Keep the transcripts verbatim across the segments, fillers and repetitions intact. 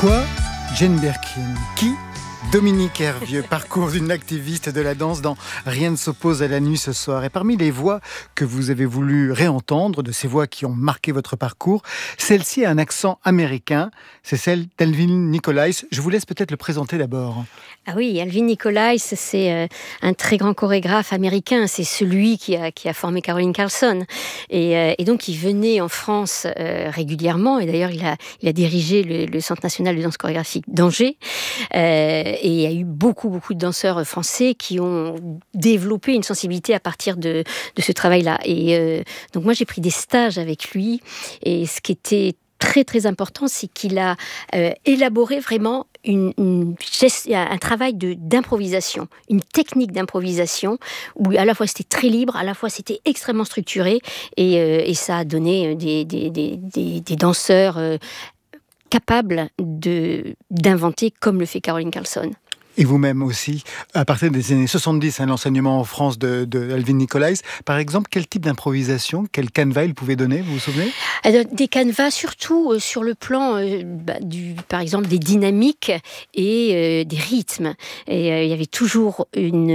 Quoi Jane Birkin? Qui? Dominique Hervieux, parcours d'une activiste de la danse dans Rien ne s'oppose à la nuit ce soir. Et parmi les voix que vous avez voulu réentendre, de ces voix qui ont marqué votre parcours, celle-ci a un accent américain, c'est celle d'Alvin Nicolais. Je vous laisse peut-être le présenter d'abord. Ah oui, Alvin Nicolais, c'est euh, un très grand chorégraphe américain. C'est celui qui a, qui a formé Caroline Carlson. Et, euh, et donc, il venait en France euh, régulièrement. Et d'ailleurs, il a, il a dirigé le, le Centre national de danse chorégraphique d'Angers. Euh, et il y a eu beaucoup, beaucoup de danseurs français qui ont développé une sensibilité à partir de, de ce travail-là. Et euh, donc, moi, j'ai pris des stages avec lui. Et ce qui était très, très important, c'est qu'il a euh, élaboré vraiment Une, une geste, un travail de, d'improvisation, une technique d'improvisation où à la fois c'était très libre, à la fois c'était extrêmement structuré et, euh, et ça a donné des, des, des, des, des danseurs euh, capables de, d'inventer comme le fait Caroline Carlson. Et vous-même aussi, à partir des années soixante-dix, hein, l'enseignement en France de, de Alvin Nicolais, par exemple, quel type d'improvisation, quel canevas il pouvait donner, vous vous souvenez ? Alors, des canevas surtout euh, sur le plan, euh, bah, du, par exemple, des dynamiques et euh, des rythmes. Et euh, il y avait toujours une,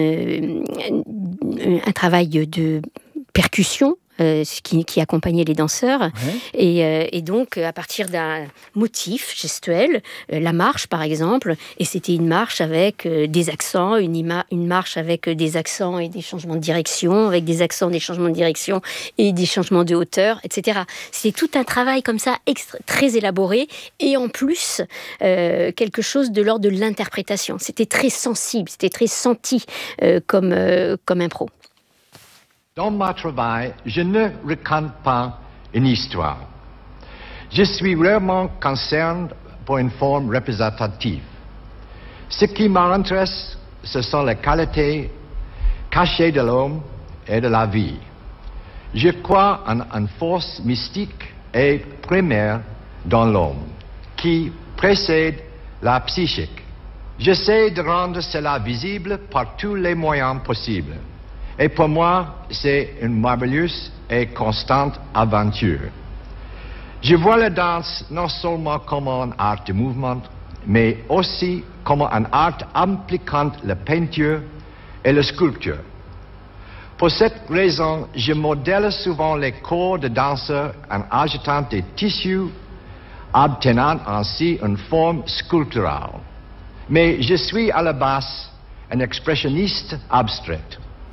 une, un travail de percussion, Euh, qui, qui accompagnait les danseurs. Ouais. Et, euh, et donc, à partir d'un motif gestuel, euh, la marche, par exemple, et c'était une marche avec euh, des accents, une, ima- une marche avec euh, des accents et des changements de direction, avec des accents, des changements de direction et des changements de hauteur, et cetera. C'était tout un travail comme ça, extra- très élaboré, et en plus, euh, quelque chose de l'ordre de l'interprétation. C'était très sensible, c'était très senti euh, comme, euh, comme impro. Dans mon travail, je ne raconte pas une histoire. Je suis rarement concerné pour une forme représentative. Ce qui m'intéresse, ce sont les qualités cachées de l'homme et de la vie. Je crois en une force mystique et primaire dans l'homme, qui précède la psychique. J'essaie de rendre cela visible par tous les moyens possibles. Et pour moi, c'est une merveilleuse et constante aventure. Je vois la danse non seulement comme un art de mouvement, mais aussi comme un art impliquant la peinture et la sculpture. Pour cette raison, je modèle souvent les corps de danseurs en ajoutant des tissus, obtenant ainsi une forme sculpturale. Mais je suis à la base un expressionniste abstrait.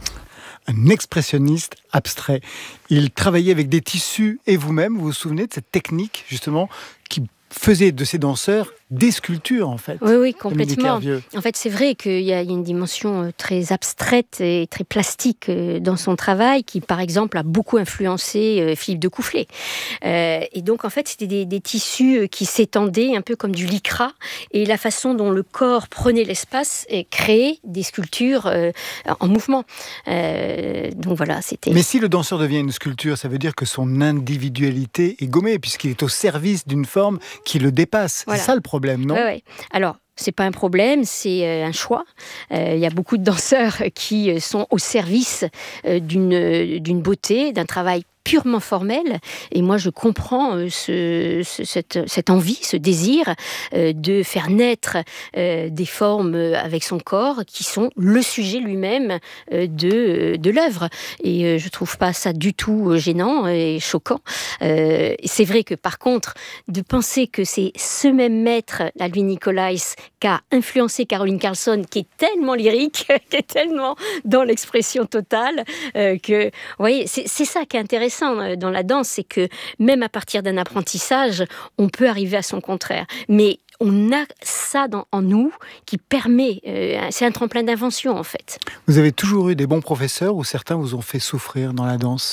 Un expressionniste abstrait. Il travaillait avec des tissus et vous-même, vous vous souvenez de cette technique justement qui faisait de ces danseurs des sculptures en fait. Oui, oui, complètement. En fait, c'est vrai qu'il y a une dimension très abstraite et très plastique dans son travail qui, par exemple, a beaucoup influencé Philippe de Coufflet. Euh, et donc, en fait, c'était des, des tissus qui s'étendaient un peu comme du lycra et la façon dont le corps prenait l'espace et créait des sculptures euh, en mouvement. Euh, donc voilà, c'était... Mais si le danseur devient une sculpture, ça veut dire que son individualité est gommée puisqu'il est au service d'une forme qui le dépasse. Voilà. C'est ça le problème. Problème, non ? Ouais, ouais. Alors, c'est pas un problème, c'est un choix. Euh, il y a beaucoup de danseurs qui sont au service d'une, d'une beauté, d'un travail purement formel, et moi je comprends ce, ce, cette, cette envie, ce désir euh, de faire naître euh, des formes avec son corps qui sont le sujet lui-même euh, de, de l'œuvre. Et euh, je trouve pas ça du tout gênant et choquant. Euh, c'est vrai que par contre, de penser que c'est ce même maître, Alvin Nicolais, qui a influencé Caroline Carlson, qui est tellement lyrique, qui est tellement dans l'expression totale, euh, que, vous voyez, c'est, c'est ça qui est intéressant dans la danse, c'est que même à partir d'un apprentissage, on peut arriver à son contraire. Mais on a ça dans, en nous qui permet, euh, c'est un tremplin d'invention en fait. Vous avez toujours eu des bons professeurs ou certains vous ont fait souffrir dans la danse ?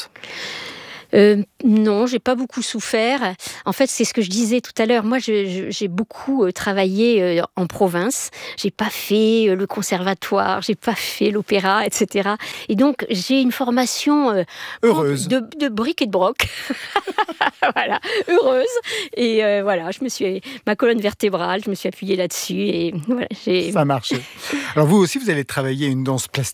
Euh, non, j'ai pas beaucoup souffert. En fait, c'est ce que je disais tout à l'heure. Moi, je, je, j'ai beaucoup euh, travaillé euh, en province. J'ai pas fait euh, le conservatoire, j'ai pas fait l'opéra, et cetera. Et donc, j'ai une formation euh, heureuse de, de bric et de broc. Voilà, heureuse. Et euh, voilà, je me suis ma colonne vertébrale, je me suis appuyée là-dessus et voilà, j'ai. Ça a marché. Alors vous aussi, vous allez travailler une danse plastique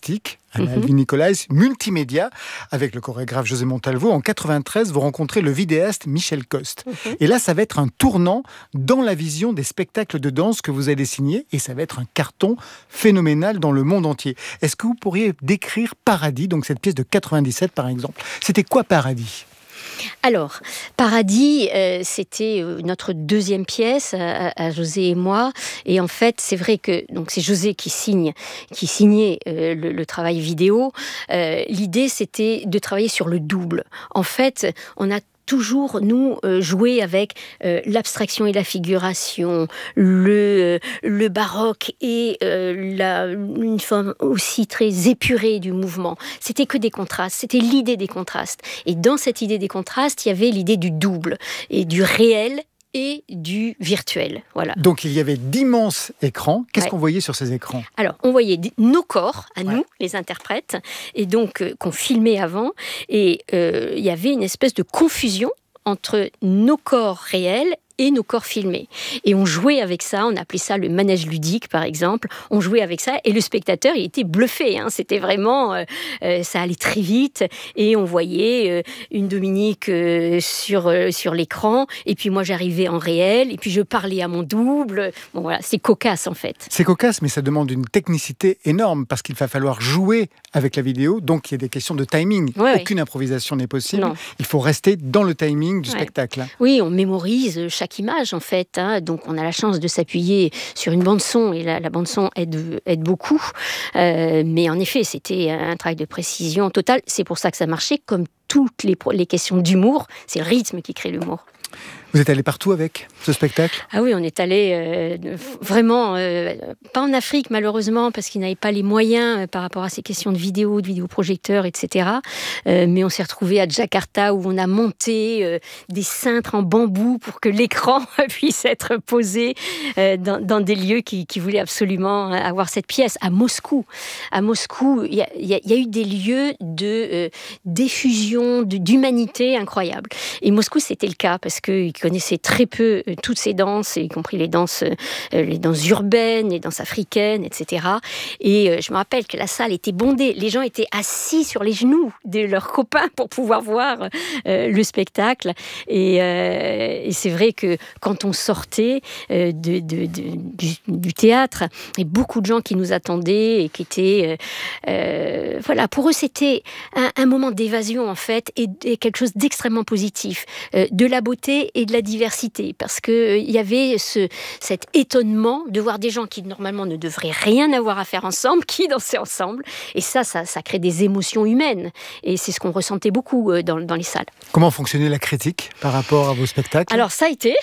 à la Alvin Nicolais, multimédia, avec le chorégraphe José Montalvo. En quatre-vingt-treize, vous rencontrez le vidéaste Michel Coste. Mm-hmm. Et là, ça va être un tournant dans la vision des spectacles de danse que vous allez signer, et ça va être un carton phénoménal dans le monde entier. Est-ce que vous pourriez décrire Paradis, donc cette pièce de quatre-vingt-dix-sept par exemple? C'était quoi Paradis ? Alors, Paradis, euh, c'était euh, notre deuxième pièce à, à José et moi. Et en fait, c'est vrai que donc c'est José qui signe, qui signait euh, le, le travail vidéo. Euh, l'idée, c'était de travailler sur le double. En fait, on a toujours, nous, euh, jouer avec euh, l'abstraction et la figuration, le, euh, le baroque et euh, la, une forme aussi très épurée du mouvement. C'était que des contrastes, c'était l'idée des contrastes. Et dans cette idée des contrastes, il y avait l'idée du double et du réel et du virtuel. Voilà. Donc il y avait d'immenses écrans. Qu'est-ce ouais. qu'on voyait sur ces écrans ? Alors, on voyait nos corps, à nous, ouais. les interprètes, et donc euh, qu'on filmait avant. Et euh, il y avait une espèce de confusion entre nos corps réels et nos corps filmés. Et on jouait avec ça, on appelait ça le manège ludique, par exemple. On jouait avec ça, et le spectateur, il était bluffé. Hein. C'était vraiment... Euh, euh, ça allait très vite, et on voyait euh, une Dominique euh, sur, euh, sur l'écran, et puis moi, j'arrivais en réel, et puis je parlais à mon double. Bon, voilà, c'est cocasse, en fait. C'est cocasse, mais ça demande une technicité énorme, parce qu'il va falloir jouer avec la vidéo, donc il y a des questions de timing. Ouais, Aucune ouais. improvisation n'est possible. Non. Il faut rester dans le timing du ouais. spectacle. Oui, on mémorise chaque image en fait, hein. Donc on a la chance de s'appuyer sur une bande son, et la, la bande son aide, aide beaucoup, euh, mais en effet c'était un travail de précision totale. C'est pour ça que ça marchait. Comme toutes les, les questions d'humour, c'est le rythme qui crée l'humour. Vous êtes allé partout avec ce spectacle ? Ah oui, on est allé euh, vraiment, euh, pas en Afrique malheureusement, parce qu'ils n'avaient pas les moyens euh, par rapport à ces questions de vidéo, de vidéoprojecteurs, et cetera. Euh, mais on s'est retrouvés à Jakarta, où on a monté euh, des cintres en bambou pour que l'écran puisse être posé euh, dans, dans des lieux qui, qui voulaient absolument avoir cette pièce. À Moscou, à Moscou, il y, y, y a eu des lieux de euh, diffusion, de, d'humanité incroyables. Et Moscou, c'était le cas, parce que connaissait très peu euh, toutes ces danses, y compris les danses, euh, les danses urbaines, les danses africaines, et cetera. Et euh, je me rappelle que la salle était bondée. Les gens étaient assis sur les genoux de leurs copains pour pouvoir voir euh, le spectacle. Et, euh, et c'est vrai que quand on sortait euh, de, de, de, du, du théâtre, il y a beaucoup de gens qui nous attendaient et qui étaient... Euh, euh, voilà, pour eux, c'était un, un moment d'évasion, en fait, et, et quelque chose d'extrêmement positif. Euh, de la beauté et de la diversité, parce qu'il euh, y avait ce, cet étonnement de voir des gens qui normalement ne devraient rien avoir à faire ensemble, qui dansaient ensemble, et ça, ça, ça crée des émotions humaines, et c'est ce qu'on ressentait beaucoup euh, dans, dans les salles. Comment fonctionnait la critique par rapport à vos spectacles ? Alors ça a été,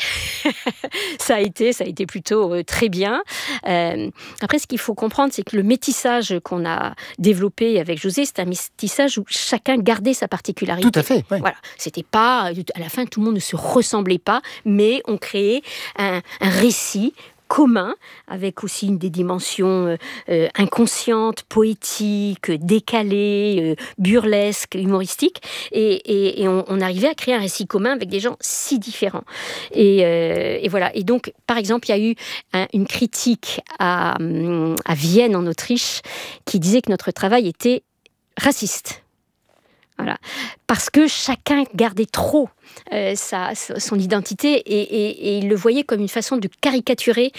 ça a été, ça a été plutôt euh, très bien. Euh, après, ce qu'il faut comprendre, c'est que le métissage qu'on a développé avec José, c'est un métissage où chacun gardait sa particularité. Tout à fait, oui. Voilà, c'était pas, à la fin, tout le monde ne se ressemblait pas, mais on créait un, un récit commun, avec aussi une des dimensions euh, inconscientes, poétiques, décalées, euh, burlesques, humoristiques, et, et, et on, on arrivait à créer un récit commun avec des gens si différents. Et, euh, et voilà. Et donc, par exemple, il y a eu un, une critique à, à Vienne, en Autriche, qui disait que notre travail était raciste. Voilà. Parce que chacun gardait trop euh, sa, son identité, et, et, et il le voyait comme une façon de caricaturer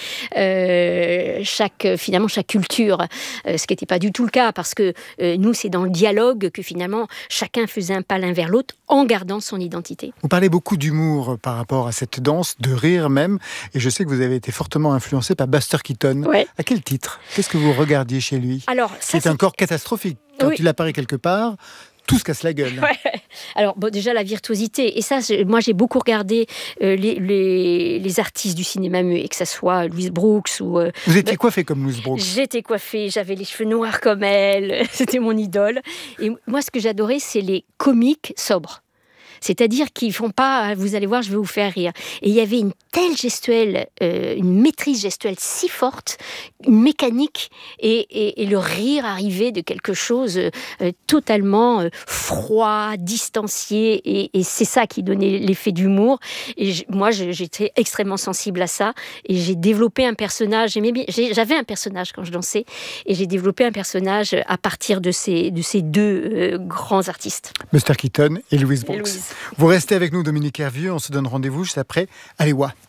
euh, chaque, finalement, chaque culture, euh, ce qui n'était pas du tout le cas, parce que euh, nous, c'est dans le dialogue que finalement chacun faisait un pas l'un vers l'autre en gardant son identité. Vous parlez beaucoup d'humour par rapport à cette danse, de rire même, et je sais que vous avez été fortement influencé par Buster Keaton. Ouais. À quel titre ? Qu'est-ce que vous regardiez chez lui ? Alors, ça, c'est un corps catastrophique. Quand oui. il apparaît quelque part, tout se casse la gueule. Ouais. Alors, bon, déjà, la virtuosité. Et ça, moi, j'ai beaucoup regardé euh, les, les, les artistes du cinéma muet, que ce soit Louise Brooks ou... Euh, Vous étiez coiffée comme Louise Brooks ? J'étais coiffée, j'avais les cheveux noirs comme elle. C'était mon idole. Et moi, ce que j'adorais, c'est les comiques sobres. C'est-à-dire qu'ils font pas, vous allez voir, je vais vous faire rire. Et il y avait une telle gestuelle, euh, une maîtrise gestuelle si forte, une mécanique, et, et, et le rire arrivait de quelque chose euh, totalement euh, froid, distancié, et, et c'est ça qui donnait l'effet d'humour. Et j- moi, je, j'étais extrêmement sensible à ça, et j'ai développé un personnage. J'aimais bien, j'ai, j'avais un personnage quand je dansais, et j'ai développé un personnage à partir de ces, de ces deux euh, grands artistes. Buster Keaton et Louise Brooks. Et Louise. Vous restez avec nous, Dominique Hervieux. On se donne rendez-vous juste après Alewa.